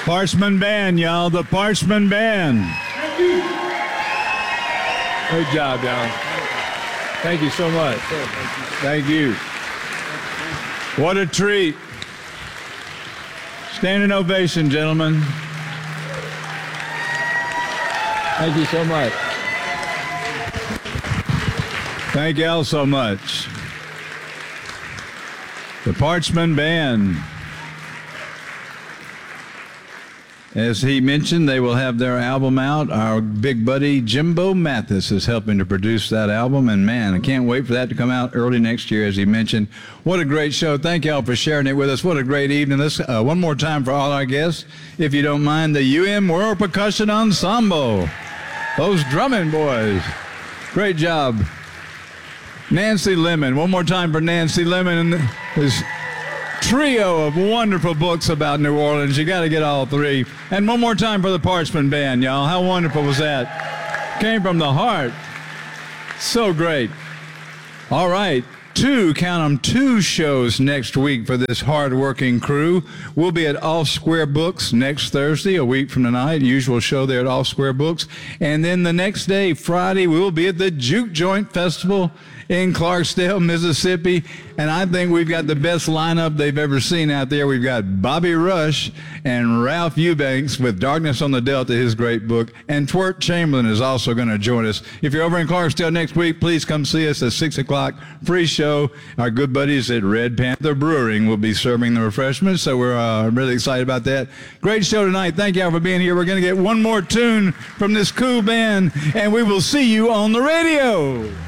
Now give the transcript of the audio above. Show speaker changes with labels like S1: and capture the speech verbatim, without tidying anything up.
S1: Parchman Band, y'all. The Parchman Band.
S2: Great job, y'all. Thank you so much.
S1: Thank you. What a treat. Standing ovation, gentlemen.
S2: Thank you so much.
S1: Thank y'all so much. The Parchman Band. As he mentioned, they will have their album out. Our big buddy Jimbo Mathis is helping to produce that album. And man, I can't wait for that to come out early next year, as he mentioned. What a great show. Thank y'all for sharing it with us. What a great evening. Let's, uh, one more time for all our guests, if you don't mind, the U M World Percussion Ensemble. Those drumming boys. Great job. Nancy Lemon. One more time for Nancy Lemon and his trio of wonderful books about New Orleans. You got to get all three. And one more time for the Parchman Band, y'all. How wonderful was that? Came from the heart. So great. All right. Two, count them, two shows next week for this hard-working crew. We'll be at Off Square Books next Thursday, a week from tonight. Usual show there at Off Square Books. And then the next day, Friday, we'll be at the Juke Joint Festival in Clarksdale, Mississippi. And I think we've got the best lineup they've ever seen out there. We've got Bobby Rush and Ralph Eubanks with Darkness on the Delta, his great book. And Twirt Chamberlain is also going to join us. If you're over in Clarksdale next week, please come see us at six o'clock. Free show. Our good buddies at Red Panther Brewing will be serving the refreshments, so we're uh, really excited about that. Great show tonight. Thank y'all for being here. We're going to get one more tune from this cool band, and we will see you on the radio.